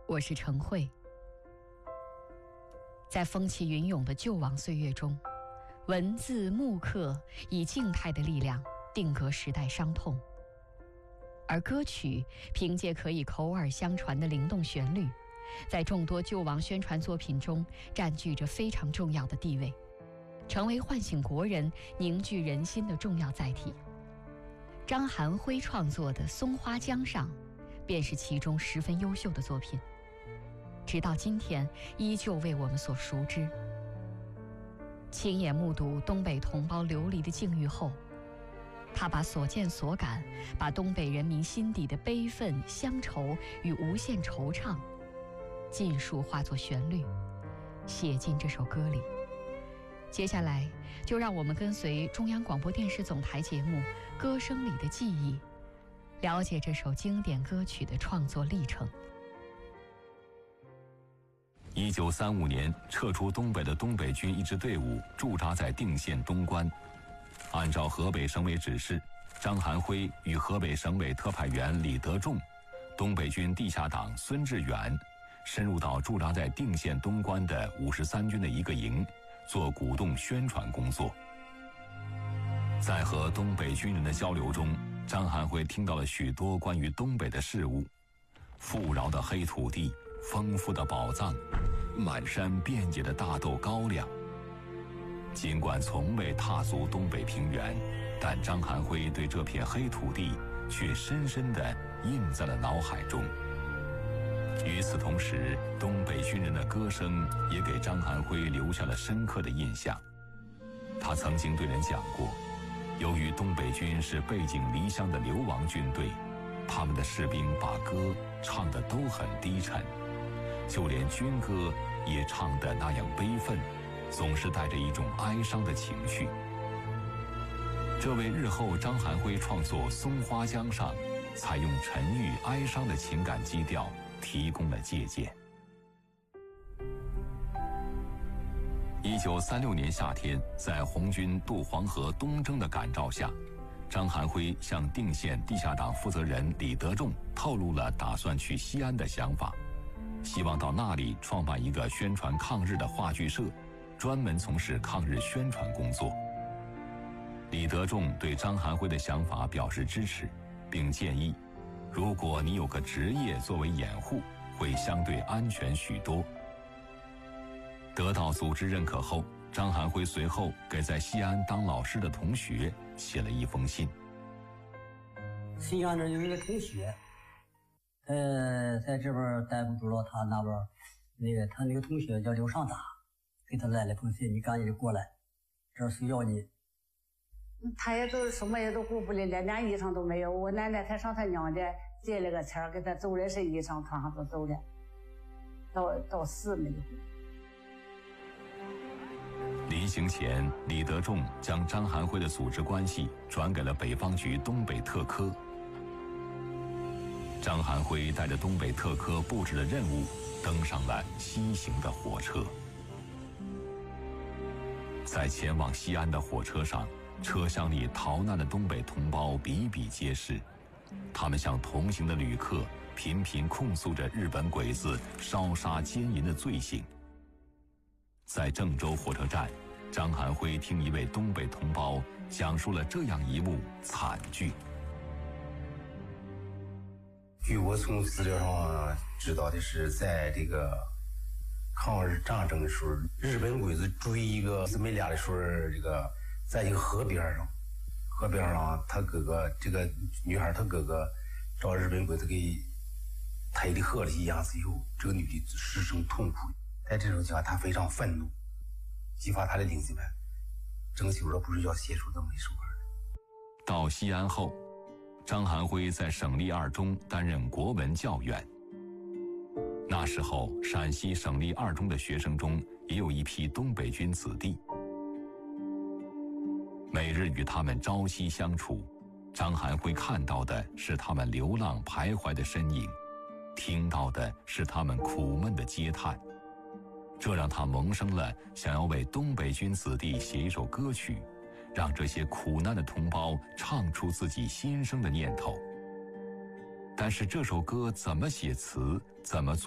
我是陈慧。在风起云涌的救亡岁月中，文字木刻以静态的力量定格时代伤痛，而歌曲凭借可以口耳相传的灵动旋律，在众多救亡宣传作品中占据着非常重要的地位，成为唤醒国人、凝聚人心的重要载体。张含辉创作的《松花江上》便是其中十分优秀的作品，直到今天依旧为我们所熟知。亲眼目睹东北同胞流离的境遇后，他把所见所感，把东北人民心底的悲愤、乡愁与无限惆怅尽数化作旋律，写进这首歌里。接下来就让我们跟随中央广播电视总台节目《歌声里的记忆》，了解这首经典歌曲的创作历程。 1935年，撤出东北的东北军一支队伍驻扎在定县东关。按照河北省委指示，张含辉与河北省委特派员李德仲、东北军地下党孙志远深入到驻扎在定县东关的53军的一个营，做鼓动宣传工作。在和东北军人的交流中，张含辉听到了许多关于东北的事物：富饶的黑土地、丰富的宝藏、满山遍野的大豆高粱。尽管从未踏足东北平原，但张含辉对这片黑土地却深深地印在了脑海中。与此同时，东北军人的歌声也给张含辉留下了深刻的印象。他曾经对人讲过，由于东北军是背井离乡的流亡军队，他们的士兵把歌唱得都很低沉，就连军歌也唱得那样悲愤，总是带着一种哀伤的情绪。这为日后张含辉创作《松花江上》采用沉郁哀伤的情感基调提供了借鉴。1936年夏天，在红军渡黄河东征的感召下，张含辉向定县地下党负责人李德仲透露了打算去西安的想法，希望到那里创办一个宣传抗日的话剧社，专门从事抗日宣传工作。李德仲对张含辉的想法表示支持，并建议，如果你有个职业作为掩护，会相对安全许多。得到组织认可后，张含辉随后给在西安当老师的同学写了一封信。 西安这有一个同学，在这边待不住了，他那边他那个同学叫刘尚达，给他来了封信，你赶紧过来，这儿需要你。 他也都什么也都顾不了，连衣裳都没有。我奶奶才上他娘家借了个钱给他走了身衣裳，穿上就走了，到死没有。 临行前，李德仲将张含辉的组织关系转给了北方局东北特科。张含辉带着东北特科布置的任务，登上了西行的火车。在前往西安的火车上，车厢里逃难的东北同胞比比皆是，他们向同行的旅客频频控诉着日本鬼子烧杀奸淫的罪行。在郑州火车站，张含辉听一位东北同胞讲述了这样一幕惨剧。 据我从资料上知道的是，在这个抗日战争的时候，日本鬼子追一个姊妹俩的时候，这个在一个河边上，他哥哥这个女孩她哥哥找日本鬼子给抬的河里淹死以后，这个女的失声痛哭。在这种情况，她非常愤怒，激发她的领子们征求了不是要写出这么一首歌。 到西安后，张含辉在省立二中担任国文教员。那时候，陕西省立二中的学生中也有一批东北军子弟。每日与他们朝夕相处，张含辉看到的是他们流浪徘徊的身影，听到的是他们苦闷的嗟叹，这让他萌生了想要为东北军子弟写一首歌曲，让这些苦难的同胞唱出自己心声的念头。但是这首歌怎么写词，怎么做